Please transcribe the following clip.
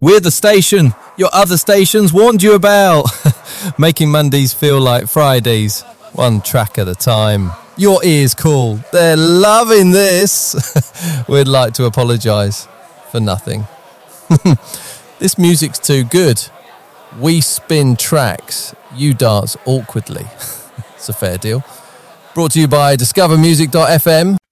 We're the station your other stations warned you about. Making Mondays feel like Fridays, one track at a time. Your ears call. They're loving this. We'd like to apologise for nothing. This music's too good. We spin tracks. You dance awkwardly. It's a fair deal. Brought to you by discovermusic.fm.